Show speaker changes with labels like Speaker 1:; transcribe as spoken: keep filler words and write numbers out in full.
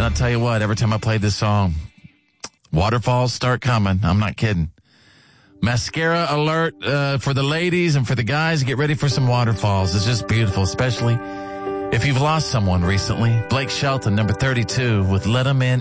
Speaker 1: And I'll tell you what, every time I play this song, waterfalls start coming. I'm not kidding. Mascara alert uh, for the ladies and for the guys. Get ready for some waterfalls. It's just beautiful, especially if you've lost someone recently. Blake Shelton, number thirty-two, with Let 'Em In